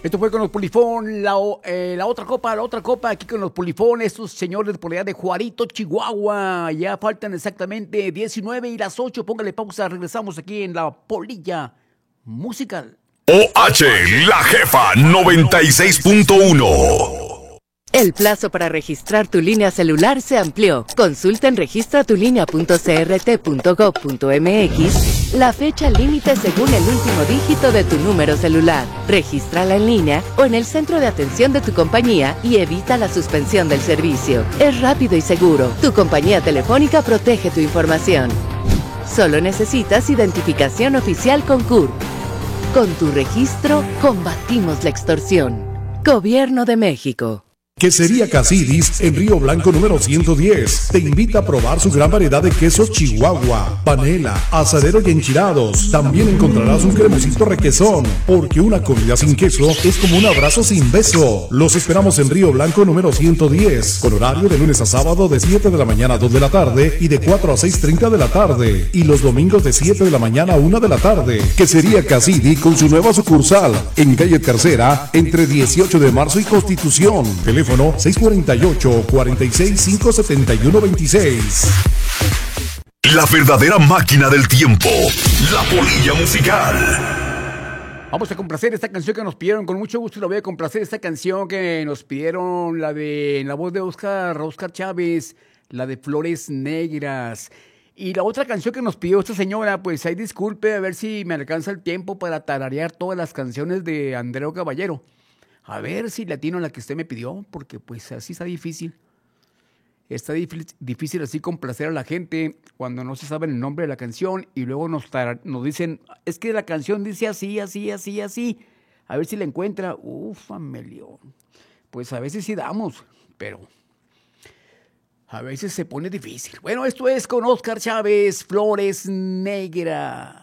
Esto fue con los Polifón, la otra copa, aquí con los Polifón, estos señores por allá de Juarito, Chihuahua. Ya faltan exactamente 19 y las 8. Póngale pausa, regresamos aquí en la polilla musical. OH, la jefa 96.1. El plazo para registrar tu línea celular se amplió. Consulta en registratulínea.crt.gov.mx la fecha límite según el último dígito de tu número celular. Regístrala en línea o en el centro de atención de tu compañía y evita la suspensión del servicio. Es rápido y seguro. Tu compañía telefónica protege tu información. Solo necesitas identificación oficial con CURP. Con tu registro, combatimos la extorsión. Gobierno de México. Quesería Casidis en Río Blanco número 110 te invita a probar su gran variedad de quesos Chihuahua, panela, asadero y enchilados. También encontrarás un cremosito requesón, porque una comida sin queso es como un abrazo sin beso. Los esperamos en Río Blanco número 110, con horario de lunes a sábado de 7 de la mañana a 2 de la tarde y de 4 a 6:30 de la tarde, y los domingos de 7 de la mañana a 1 de la tarde. Quesería Casidis con su nueva sucursal en calle Tercera, entre 18 de marzo y Constitución. Teléfono 648-46-571-26. La verdadera máquina del tiempo. La polilla musical. Vamos a complacer esta canción que nos pidieron. Con mucho gusto la voy a complacer. Esta canción que nos pidieron, en la voz de Oscar Chávez, la de Flores Negras. Y la otra canción que nos pidió esta señora, pues ahí disculpe, a ver si me alcanza el tiempo para tararear todas las canciones de Andreu Caballero. A ver si le atino a la que usted me pidió, porque pues así está difícil. Está difícil así complacer a la gente cuando no se sabe el nombre de la canción y luego nos dicen, es que la canción dice así, así, así, así. A ver si la encuentra. Amelio. Pues a veces sí damos, pero a veces se pone difícil. Bueno, esto es con Oscar Chávez, Flores Negras.